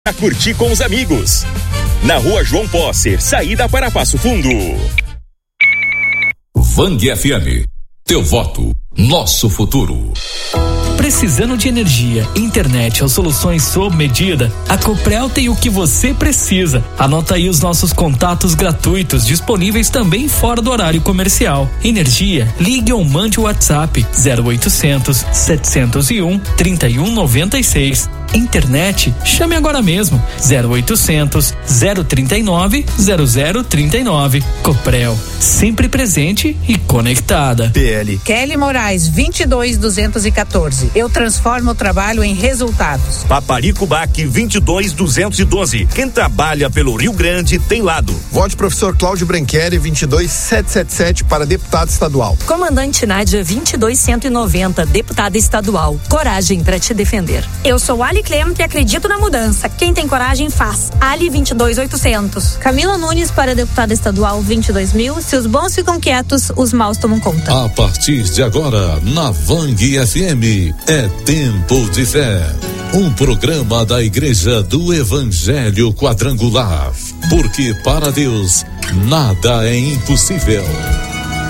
A curtir com os amigos. Na Rua João Posser, saída para Passo Fundo. Vang FM. Teu voto, nosso futuro. Precisando de energia, internet ou soluções sob medida? A Coprel tem o que você precisa. Anota aí os nossos contatos gratuitos, disponíveis também fora do horário comercial. Energia, ligue ou mande o WhatsApp 0800 701 3196. Internet, chame agora mesmo 0800 039 0039. Coprel, sempre presente e conectada. PL Kelly Moraes, 22214. Eu transformo o trabalho em resultados. Paparico Bac, 22212. Quem trabalha pelo Rio Grande tem lado. Vote professor Cláudio Branchieri, 22777 para deputado estadual. Comandante Nádia, 22190, deputada estadual. Coragem para te defender. Eu sou Ali Clem, que acredito na mudança. Quem tem coragem faz. Ali 22800. Camila Nunes para deputada estadual 22.000. Se os bons ficam quietos, os maus tomam conta. A partir de agora, na Vang FM, é Tempo de Fé. Um programa da Igreja do Evangelho Quadrangular. Porque para Deus, nada é impossível.